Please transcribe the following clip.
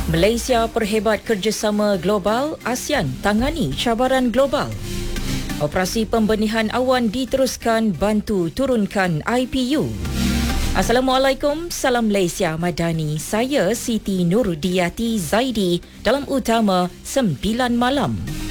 Malaysia perhebat kerjasama global, ASEAN tangani cabaran global. Operasi pembenihan awan diteruskan bantu turunkan IPU. Assalamualaikum, salam Malaysia Madani. Saya Siti Nurdiati Zaidi dalam utama 9 malam.